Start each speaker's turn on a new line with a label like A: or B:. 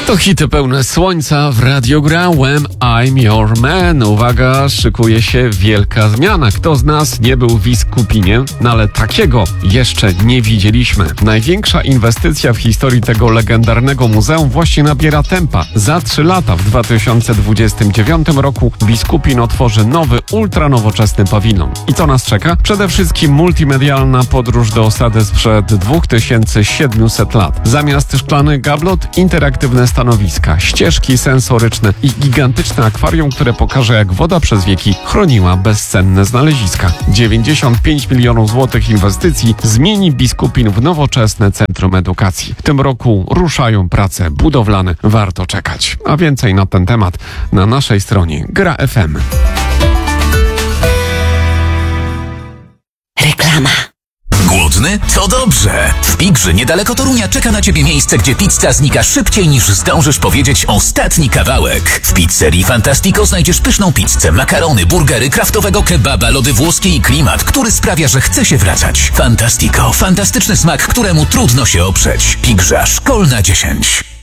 A: To hity pełne słońca w Radio Gra When I'm Your Man. Uwaga, szykuje się wielka zmiana. Kto z nas nie był w Biskupinie? No ale takiego jeszcze nie widzieliśmy. Największa inwestycja w historii tego legendarnego muzeum właśnie nabiera tempa. Za 3 lata, w 2029 roku, Biskupin otworzy nowy, ultranowoczesny pawilon. I co nas czeka? Przede wszystkim multimedialna podróż do osady sprzed 2700 lat. Zamiast szklanych gablot, interaktywne stanowiska, ścieżki sensoryczne i gigantyczne akwarium, które pokaże, jak woda przez wieki chroniła bezcenne znaleziska. 95 milionów złotych inwestycji zmieni Biskupin w nowoczesne centrum edukacji. W tym roku ruszają prace budowlane. Warto czekać. A więcej na ten temat na naszej stronie Gra FM.
B: Reklama.
C: Głodny? To dobrze! W Pigrze niedaleko Torunia czeka na Ciebie miejsce, gdzie pizza znika szybciej niż zdążysz powiedzieć ostatni kawałek. W pizzerii Fantastico znajdziesz pyszną pizzę, makarony, burgery, kraftowego kebaba, lody włoskie i klimat, który sprawia, że chce się wracać. Fantastico. Fantastyczny smak, któremu trudno się oprzeć. Pigrza Szkolna 10.